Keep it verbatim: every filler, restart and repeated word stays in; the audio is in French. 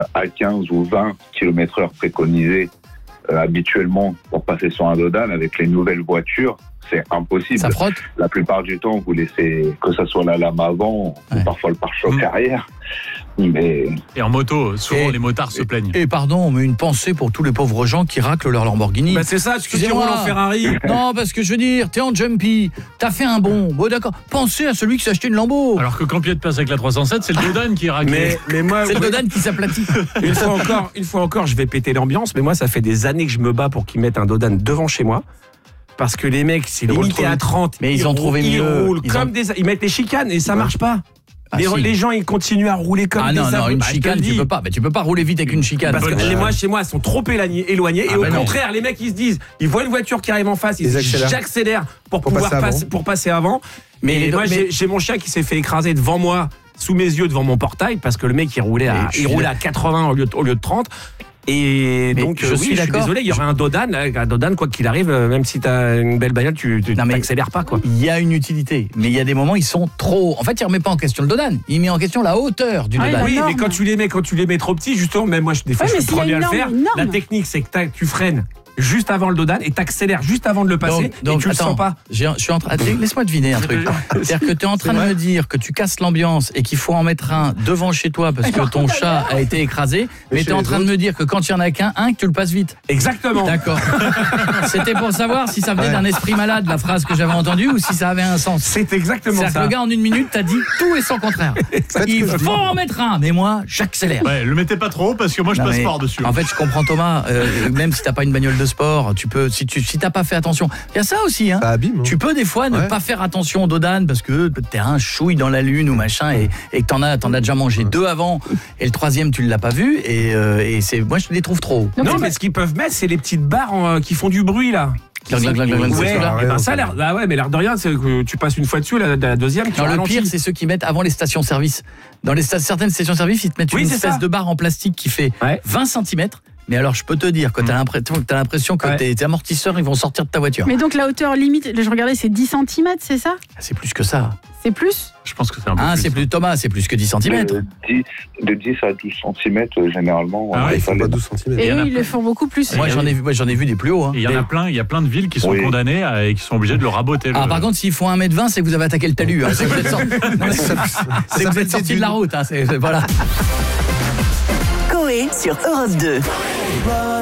à quinze ou vingt kilomètres heure préconisés euh, habituellement pour passer sur un Dodane, avec les nouvelles voitures, c'est impossible. Ça frotte. La plupart du temps, vous laissez que ça soit la lame avant, ouais. ou parfois le pare-choc mmh. arrière. Mais... Et en moto, souvent et, les motards et, se plaignent. Et pardon, mais une pensée pour tous les pauvres gens qui raclent leur Lamborghini. Bah c'est ça, tu qui roule en Ferrari. Non, parce que je veux dire, t'es en jumpy, t'as fait un bond. Bon d'accord, pensez à celui qui s'est acheté une Lambo. Alors que quand Pied de passe avec la trois cent sept, c'est le Dodane qui est raclé. Mais, mais moi, c'est le Dodane qui s'aplatit. Une fois encore, une fois encore, je vais péter l'ambiance, mais moi ça fait des années que je me bats pour qu'ils mettent un Dodane devant chez moi. Parce que les mecs, c'est limité à trente. Mais ils, ils ont trouvé ils mieux. Roulent ils comme ont... des, ils mettent les chicanes et ça ouais. marche pas. Ah, les, si. les gens, ils continuent à rouler comme ah, des non, non, une bah, chicane, tu peux pas. Mais tu peux pas rouler vite avec une chicane. Parce que euh... moi, chez moi, elles sont trop éloignées. éloignées ah, et au bah contraire, non. les mecs, ils se disent, ils voient une voiture qui arrive en face, ils, ils disent, j'accélère pour, pour pouvoir passer, passer, pour passer avant. Mais, mais moi, mais... j'ai, j'ai mon chien qui s'est fait écraser devant moi, sous mes yeux, devant mon portail, parce que le mec, il roulait à, il roulait à quatre-vingts au lieu de, au lieu de trente. Et mais donc je, euh, oui, suis, je suis désolé, il y aura un Dodane, un Dodane quoi qu'il arrive, même si t'as une belle bagnole, tu, tu n'accélères pas quoi. Il y a une utilité, mais il y a des moments ils sont trop. En fait, il remet pas en question le Dodane, il met en question la hauteur du ah, Dodane. Oui, mais quand tu les mets, quand tu les mets trop petits, justement, même moi, des fois, ouais, je suis premier à le faire. La technique, c'est que tu freines juste avant le Dodane et t'accélères juste avant de le passer donc, donc, et tu attends, le sens pas. Je suis en train, laisse-moi deviner un truc. C'est-à-dire que tu es en train de me dire que tu casses l'ambiance et qu'il faut en mettre un devant chez toi parce que ton chat a été écrasé, mais tu es en train de me dire que quand il y en a qu'un, un que tu le passes vite. Exactement. D'accord. C'était pour savoir si ça venait ouais. d'un esprit malade la phrase que j'avais entendue ou si ça avait un sens. C'est exactement C'est-à-dire ça. Que le gars en une minute t'a dit tout et son contraire. Il faut en mettre un, mais moi j'accélère. Ouais, le mettez pas trop parce que moi je non, passe fort dessus. En fait, je comprends Thomas. Euh, même si t'as pas une bagnole de sport, tu peux. Si tu si t'as pas fait attention, il y a ça aussi hein. Ça abîme, hein. Tu peux des fois ne ouais. pas faire attention au Dodane parce que t'es un chouille dans la lune ou machin et, et que t'en as t'en as déjà mangé deux avant et le troisième tu l'as pas vu et, euh, et c'est moi je les trouve trop. Non, non mais pas... ce qu'ils peuvent mettre c'est les petites barres en, qui font du bruit là. Glang, glang, glang, glang, ouais, et ben ça l'air bah ouais mais l'air de rien c'est que tu passes une fois dessus la, la deuxième tu non, le pire c'est ceux qui mettent avant les stations-service. Dans les sta- certaines stations-service ils te mettent oui, une espèce ça. de barre en plastique qui fait ouais. vingt centimètres. Mais alors, je peux te dire que tu as l'impression, t'as l'impression que ouais. tes, tes amortisseurs ils vont sortir de ta voiture. Mais donc la hauteur limite, je regardais, c'est dix centimètres, c'est ça ? C'est plus que ça. C'est plus ? Je pense que c'est un peu ah, plus. c'est plus Thomas, c'est plus que dix centimètres. De dix, de dix à douze centimètres, généralement. Ah ouais, ils font pas douze centimètres. Et eux, ils le font beaucoup plus. Moi, j'en ai vu, moi, j'en ai vu des plus hauts. Hein. Il y en a plein, il y a plein de villes qui sont oui. condamnées à, et qui sont obligées de le raboter. Ah, le... par contre, s'ils font un mètre vingt, c'est que vous avez attaqué le talus. Hein. C'est que vous êtes sorti, non, c'est ça, c'est que vous êtes sorti de la route. Hein. C'est, voilà. Coé sur Europe deux.